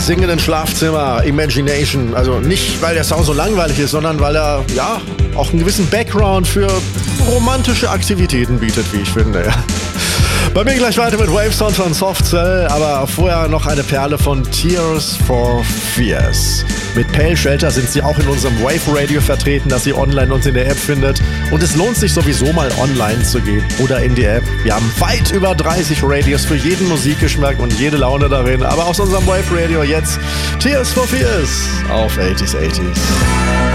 singenden Schlafzimmer, Imagination. Also nicht, weil der Song so langweilig ist, sondern weil er, ja, auch einen gewissen Background für romantische Aktivitäten bietet, wie ich finde. Ja. Bei mir gleich weiter mit Wavesound von Soft Cell, aber vorher noch eine Perle von Tears for Fears. Mit Pale Shelter sind sie auch in unserem Wave Radio vertreten, das ihr online und in der App findet. Und es lohnt sich sowieso mal online zu gehen oder in die App. Wir haben weit über 30 Radios für jeden Musikgeschmack und jede Laune darin. Aber aus unserem Wave Radio jetzt Tears for Fears auf 80s.